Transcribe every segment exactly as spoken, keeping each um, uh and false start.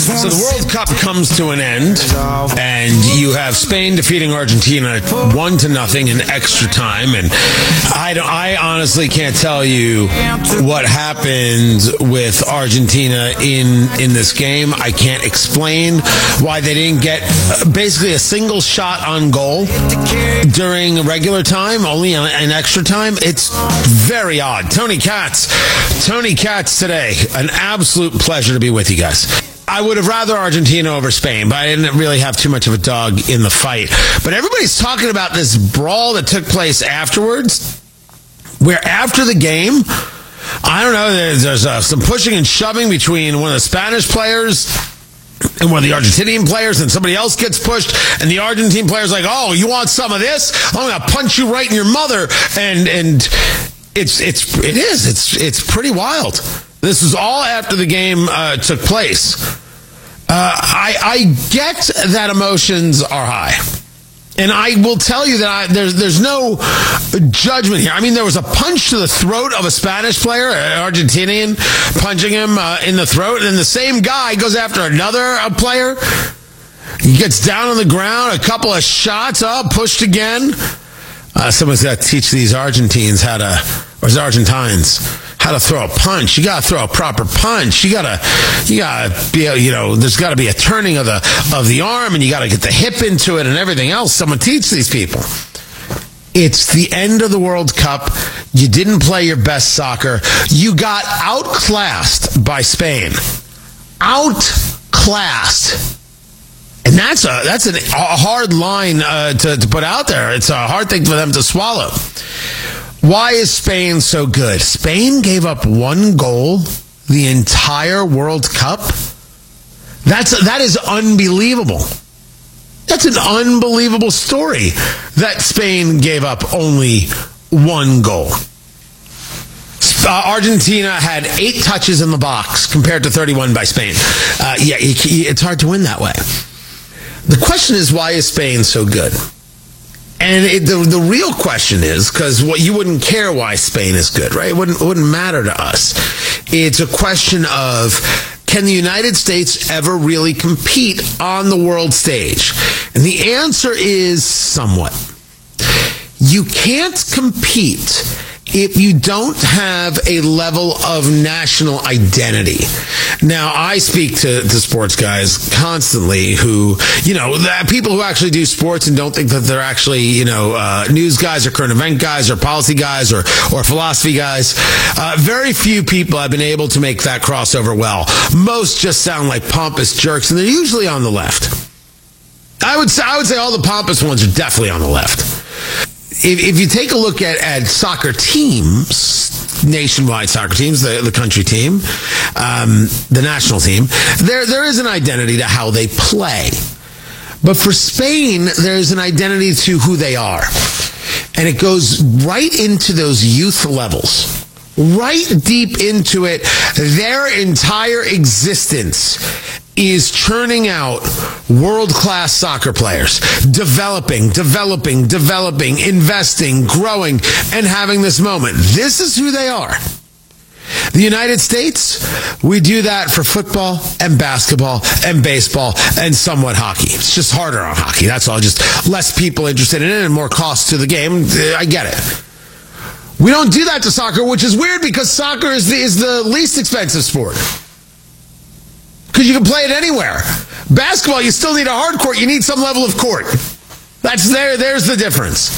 So the World Cup comes to an end, and you have Spain defeating Argentina one to nothing in extra time. And I, don't, I honestly can't tell you what happened with Argentina in, in this game. I can't explain why they didn't get basically a single shot on goal during regular time, only in extra time. It's very odd. Tony Katz. Tony Katz today. An absolute pleasure to be with you guys. I would have rather Argentina over Spain, but I didn't really have too much of a dog in the fight. But everybody's talking about this brawl that took place afterwards, where after the game, I don't know, there's, there's uh, some pushing and shoving between one of the Spanish players and one of the Argentinian players, and somebody else gets pushed, and the Argentine player's like, oh, you want some of this? I'm going to punch you right in your mother. And and it's it's it is. It's it's pretty wild. This is all after the game uh, took place. Uh, I, I get that emotions are high. And I will tell you that I, there's there's no judgment here. I mean, there was a punch to the throat of a Spanish player, an Argentinian, punching him uh, in the throat. And then the same guy goes after another uh, player. He gets down on the ground, a couple of shots up, pushed again. Uh, someone's got to teach these Argentines how to, or Argentines, how to throw a punch. You got to throw a proper punch. You got to, you got to be, you know, there's got to be a turning of the of the arm, and you got to get the hip into it and everything else. Someone teach these people. It's the end of the World Cup. You didn't play your best soccer. You got outclassed by Spain. Outclassed. And that's a that's an, a hard line uh, to, to put out there. It's a hard thing for them to swallow. Why is Spain so good? Spain gave up one goal the entire World Cup. That's that is unbelievable. That's an unbelievable story that Spain gave up only one goal. Uh, Argentina had eight touches in the box compared to thirty-one by Spain. Uh, yeah, it, it's hard to win that way. The question is, why is Spain so good? And it, the the real question is, because what you wouldn't care why Spain is good, right? It wouldn't, it wouldn't matter to us. It's a question of, can the United States ever really compete on the world stage? And the answer is somewhat. You can't compete if you don't have a level of national identity. Now, I speak to, to sports guys constantly who, you know, the people who actually do sports and don't think that they're actually, you know, uh, news guys or current event guys or policy guys or, or philosophy guys. Uh, very few people have been able to make that crossover well. Most just sound like pompous jerks, and they're usually on the left. I would say, I would say all the pompous ones are definitely on the left. If, if you take a look at, at soccer teams, nationwide soccer teams, the, the country team, um, the national team, there there is an identity to how they play. But for Spain, there's an identity to who they are. And it goes right into those youth levels, right deep into it. Their entire existence is churning out world-class soccer players, developing, developing, developing, investing, growing, and having this moment. This is who they are. The United States, we do that for football and basketball and baseball and somewhat hockey. It's just harder on hockey. That's all. Just less people interested in it and more cost to the game. I get it. We don't do that to soccer, which is weird because soccer is the, is the least expensive sport. Because you can play it anywhere. Basketball, you still need a hard court. You need some level of court. That's there. There's the difference.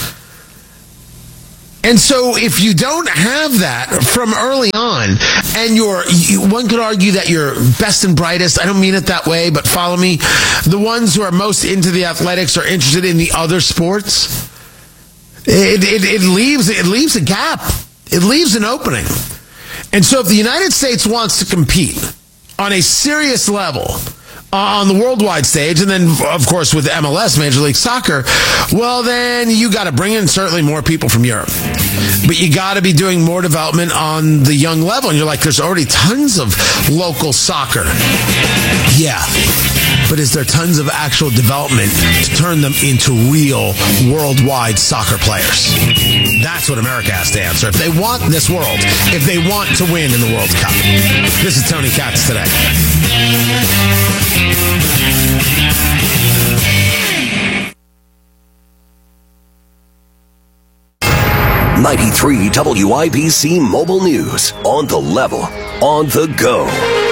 And so if you don't have that from early on, and you're, you, one could argue that you're best and brightest, I don't mean it that way, but follow me, the ones who are most into the athletics are interested in the other sports, it, it, it leaves, it leaves a gap. It leaves an opening. And so if the United States wants to compete on a serious level uh, on the worldwide stage, and then, of course, with M L S, Major League Soccer, well, then you got to bring in certainly more people from Europe. But you got to be doing more development on the young level. And you're like, there's already tons of local soccer. Yeah. But is there tons of actual development to turn them into real worldwide soccer players? That's what America has to answer. If they want this world, if they want to win in the World Cup. This is Tony Katz today. Free W I B C mobile news on the level, on the go.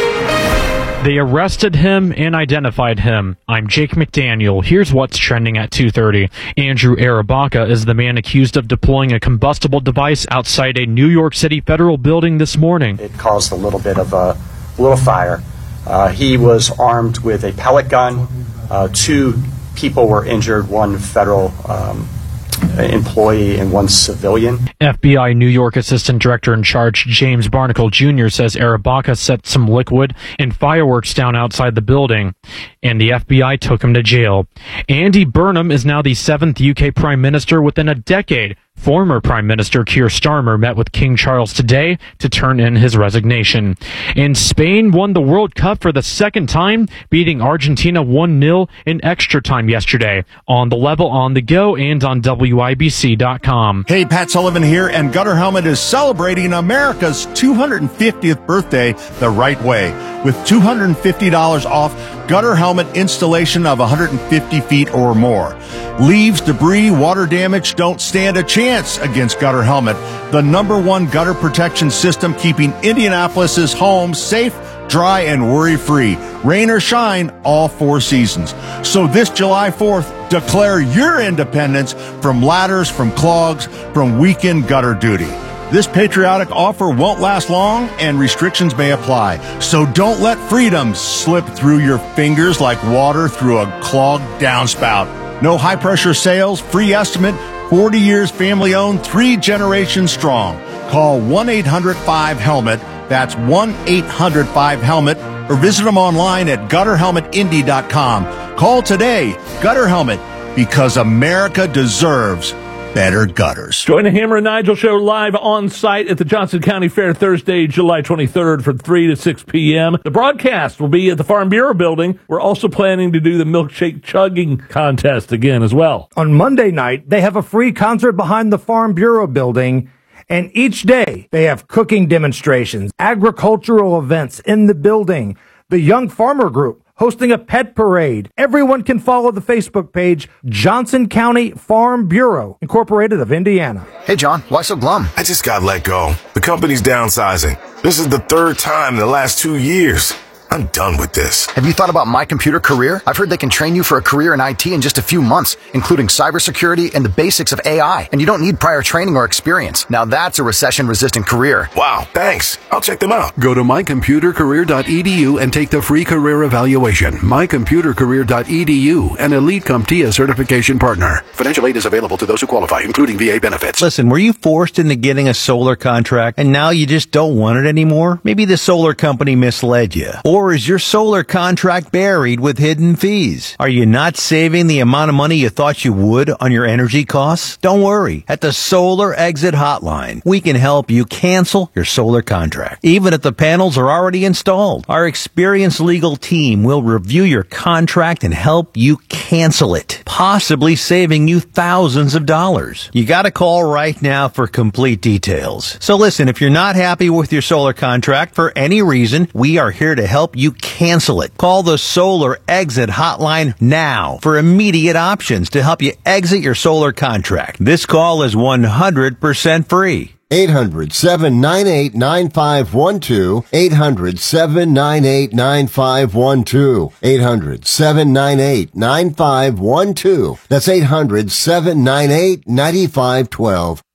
They arrested him and identified him. I'm Jake McDaniel. Here's what's trending at two thirty. Andrew Arabaka is the man accused of deploying a combustible device outside a New York City federal building this morning. It caused a little bit of a little fire. Uh, he was armed with a pellet gun. Uh, two people were injured, one federal um, employee and one civilian. F B I New York Assistant Director in Charge James Barnacle Junior says Arabaka set some liquid and fireworks down outside the building, and the F B I took him to jail. Andy Burnham is now the seventh U K Prime Minister within a decade. Former Prime Minister Keir Starmer met with King Charles today to turn in his resignation. And Spain won the World Cup for the second time, beating Argentina one nil in extra time yesterday. On the level, on the go, and on W I B C dot com. Hey, Pat Sullivan here, and Gutter Helmet is celebrating America's two hundred fiftieth birthday the right way with two hundred fifty dollars off gutter helmet installation of one hundred fifty feet or more. Leaves, debris, water damage don't stand a chance against Gutter Helmet, the number one gutter protection system keeping Indianapolis's homes safe, dry, and worry-free. Rain or shine, all four seasons. So this July fourth, declare your independence from ladders, from clogs, from weekend gutter duty. This patriotic offer won't last long, and restrictions may apply. So don't let freedom slip through your fingers like water through a clogged downspout. No high-pressure sales, free estimate, forty years family-owned, three generations strong. Call one eight hundred five helmet. That's one eight hundred five helmet. Or visit them online at gutter helmet indy dot com. Call today. Gutter Helmet, because America deserves better gutters. Join the Hammer and Nigel Show live on site at the Johnson County Fair Thursday, July twenty-third from three to six p.m. The broadcast will be at the Farm Bureau building. We're also planning to do the milkshake chugging contest again as well. On Monday night, they have a free concert behind the Farm Bureau building. And each day, they have cooking demonstrations, agricultural events in the building, the Young Farmer Group hosting a pet parade. Everyone can follow the Facebook page, Johnson County Farm Bureau, Incorporated of Indiana. Hey, John, why so glum? I just got let go. The company's downsizing. This is the third time in the last two years. I'm done with this. Have you thought about My Computer Career? I've heard they can train you for a career in I T in just a few months, including cybersecurity and the basics of A I. And you don't need prior training or experience. Now that's a recession-resistant career. Wow, thanks. I'll check them out. Go to my computer career dot e d u and take the free career evaluation. my computer career dot e d u, an Elite CompTIA certification partner. Financial aid is available to those who qualify, including V A benefits. Listen, were you forced into getting a solar contract and now you just don't want it anymore? Maybe the solar company misled you. Or Or is your solar contract buried with hidden fees? Are you not saving the amount of money you thought you would on your energy costs? Don't worry. At the Solar Exit Hotline, we can help you cancel your solar contract, even if the panels are already installed. Our experienced legal team will review your contract and help you cancel it, possibly saving you thousands of dollars. You got to call right now for complete details. So listen, if you're not happy with your solar contract for any reason, we are here to help you cancel it. Call the Solar Exit Hotline now for immediate options to help you exit your solar contract. This call is one hundred percent free. eight hundred, seven nine eight, nine five one two. eight hundred, seven nine eight, nine five one two. eight hundred, seven nine eight, nine five one two. That's eight hundred, seven nine eight, nine five one two.